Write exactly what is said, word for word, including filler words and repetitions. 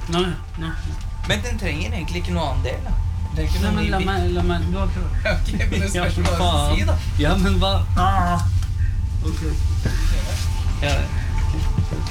Nei, nei. Men den trenger egentlig ikke noe annen del, da. Det er ikke Nei, noe men ny la bit. meg, la meg, du har prøvd. Ok, men det Ja, spørs hva du faen. si, da. Ja, men hva? Ah. Ok.